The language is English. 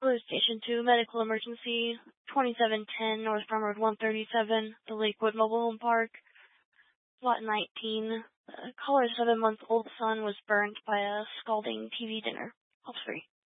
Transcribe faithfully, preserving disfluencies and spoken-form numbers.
Police Station two, medical emergency, twenty-seven ten North Farm Road one thirty-seven, the Lakewood Mobile Home Park, Lot nineteen. Uh, caller's seven-month-old son was burned by a scalding T V dinner. All three.